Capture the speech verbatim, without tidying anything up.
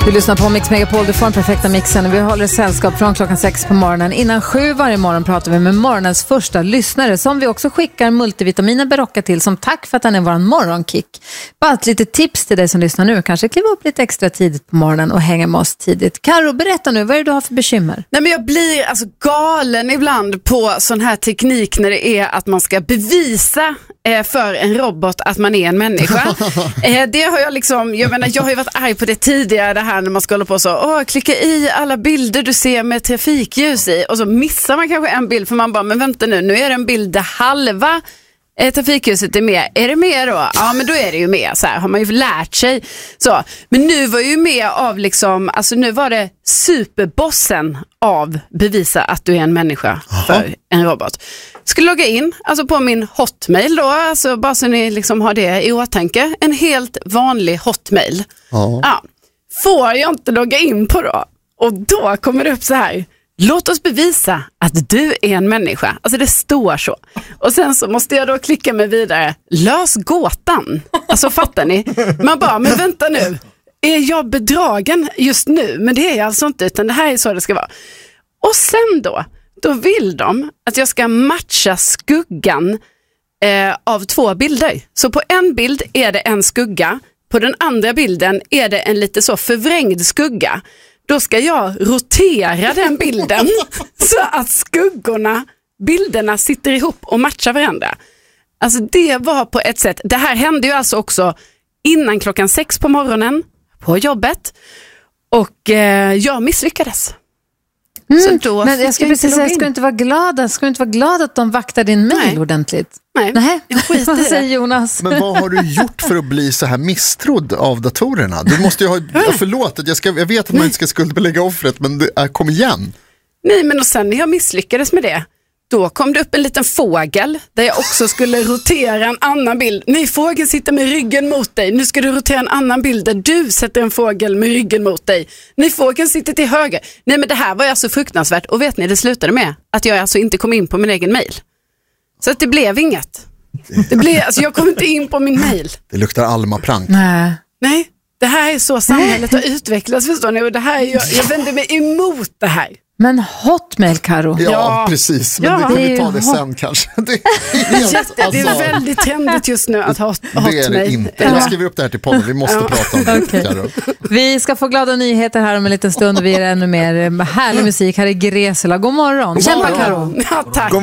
Du lyssnar på Mix Megapol, du får den perfekta mixen. Vi håller sällskap från klockan sex på morgonen. Innan sju varje morgon pratar vi med morgonens första lyssnare som vi också skickar multivitaminen Berocca till som tack för att han är våran morgonkick. Bara ett litet tips till dig som lyssnar nu. Kanske kliva upp lite extra tidigt på morgonen och hänga med oss tidigt. Karo, berätta nu, vad är det du har för bekymmer? Nej, men jag blir alltså galen ibland på sån här teknik när det är att man ska bevisa eh, för en robot att man är en människa. eh, det har jag liksom, jag menar, jag har ju varit arg på det tidigare, det här när man ska hålla på så, åh, klicka i alla bilder du ser med trafikljus i, och så missar man kanske en bild för man bara, men vänta nu, nu är det en bild där halva eh, trafikljuset är med, är det med då? Ja, men då är det ju med, så här har man ju lärt sig. Så, men nu var ju med av liksom, alltså nu var det superbossen av bevisa att du är en människa. Aha. För en robot. Skulle logga in, alltså på min hotmail då, alltså bara så ni liksom har det i åtanke, en helt vanlig hotmail. Aha. Ja. Får jag inte logga in på då? Och då kommer det upp så här: låt oss bevisa att du är en människa. Alltså det står så. Och sen så måste jag då klicka mig vidare. Lös gåtan. Alltså fattar ni? Man bara, men vänta nu. Är jag bedragen just nu? Men det är jag alltså inte, utan det här är så det ska vara. Och sen då, då vill de att jag ska matcha skuggan eh, av två bilder. Så på en bild är det en skugga. På den andra bilden är det en lite så förvrängd skugga. Då ska jag rotera den bilden så att skuggorna, bilderna sitter ihop och matchar varandra. Alltså det var på ett sätt, det här hände ju alltså också innan klockan sex på morgonen på jobbet. Och eh, jag misslyckades. Mm, så då men jag ska precis säga, ska du inte vara glad, ska du inte vara glad att de vaktar din mail ordentligt? Nej, Nej. Jag skiter i det. Säger Jonas. Men vad har du gjort för att bli så här misstrodd av datorerna? Du måste ju ha, jag förlåt, jag, ska, jag vet att man inte ska skuldbelägga offret, men det, äh, kom igen. Nej, men och sen när jag misslyckades med det, då kom det upp en liten fågel där jag också skulle rotera en annan bild. Nej, fågeln sitter med ryggen mot dig. Nu ska du rotera en annan bild där du sätter en fågel med ryggen mot dig. Nej, fågeln sitter till höger. Nej, men det här var ju alltså fruktansvärt. Och vet ni, det slutade med att jag alltså inte kom in på min egen mail. Så att det blev inget. Det blev, alltså jag kom inte in på min mail. Det luktar Alma-prank. Nej. Nej, det här är så samhället har utvecklats, förstår ni? Och det här är, jag, jag vänder mig emot det här. Men hotmail, Karo. Ja, ja, precis. Men ja, det kan vi ta det det hot- sen kanske. Det är, helt, alltså, det är väldigt trendigt just nu att ha hotmail. Det är det inte. Jag skriver upp det här till podden. Vi måste ja. prata om det. Okay. Vi ska få glada nyheter här om en liten stund och vi är ännu mer härlig musik. Här är Gresela. God morgon. God Kämpa, morgon. Karo. Ja, tack. God